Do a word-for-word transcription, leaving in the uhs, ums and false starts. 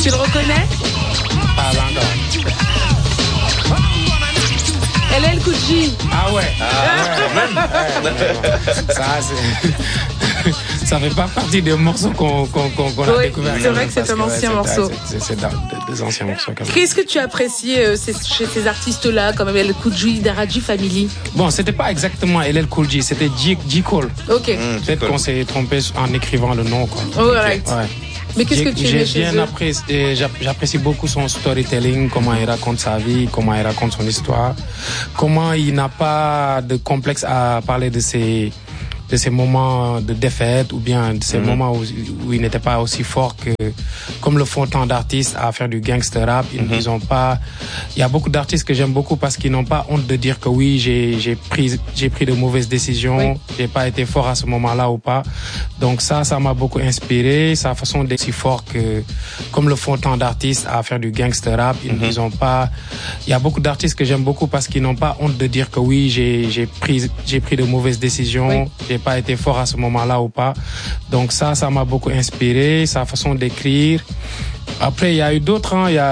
Tu le reconnais? Pas encore. L L Cool J. Ah ouais. Ah ouais. ouais. Ça, c'est... Ça fait pas partie des morceaux qu'on, qu'on, qu'on, qu'on oui, a découvert. C'est vrai que c'est un ancien ouais, morceau. C'est, c'est, c'est des anciens morceaux. Qu'est-ce que tu apprécies euh, chez ces artistes-là, comme L L Cool J, Dara-G Family? Bon, c'était pas exactement L L Cool J, c'était J. J. Cole. Ok. Mmh, Peut-être qu'on s'est trompé en écrivant le nom, quoi. Oh, right. Ouais. Mais qu'est-ce que tu aimais chez bien eux? apprécié, j'apprécie beaucoup son storytelling, comment il raconte sa vie, comment il raconte son histoire, comment il n'a pas de complexe à parler de ses de ces moments de défaite ou bien de ces mm-hmm. moments où, où il n'était pas aussi fort que comme le font tant d'artistes à faire du gangster rap. Ils, mm-hmm. ils ont pas. Il y a beaucoup d'artistes que j'aime beaucoup parce qu'ils n'ont pas honte de dire que oui, j'ai j'ai pris j'ai pris de mauvaises décisions, oui. j'ai pas été fort à ce moment-là ou pas. Donc ça, ça m'a beaucoup inspiré. Sa façon d'être si fort que comme le font tant d'artistes à faire du gangster rap. Ils, mm-hmm. ils ont pas. Il y a beaucoup d'artistes que j'aime beaucoup parce qu'ils n'ont pas honte de dire que oui, j'ai j'ai pris j'ai pris de mauvaises décisions. Oui. J'ai pas été fort à ce moment-là ou pas. Donc ça, ça m'a beaucoup inspiré, sa façon d'écrire. Après, il y a eu d'autres, hein, il y a